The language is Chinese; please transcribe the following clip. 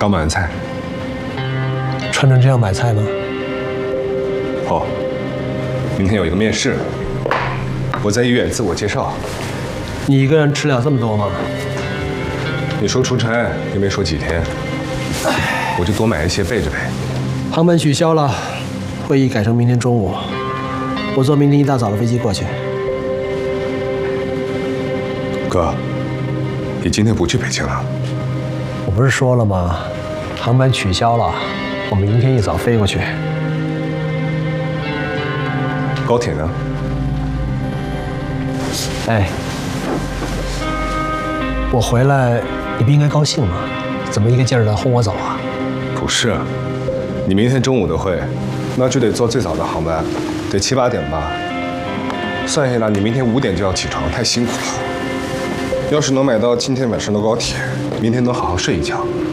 刚买完菜。 穿成这样买菜吗？ 哦，明天有一个面试，我在医院自我介绍。 你一个人吃了这么多吗？ 你说出差又没说几天，我就多买一些备着呗。 航班取消了，会议改成明天中午，我坐明天一大早的飞机过去。 哥，你今天不去北京了？ 我不是说了吗？航班取消了，我明天一早飞过去。 高铁呢？ 哎，我回来，你不应该高兴吗？怎么一个劲儿的轰我走啊？ 不是，你明天中午的会，那就得坐最早的航班，得7、8点吧。算下来，你明天5点就要起床，太辛苦了。要是能买到今天晚上的高铁，明天能好好睡一觉。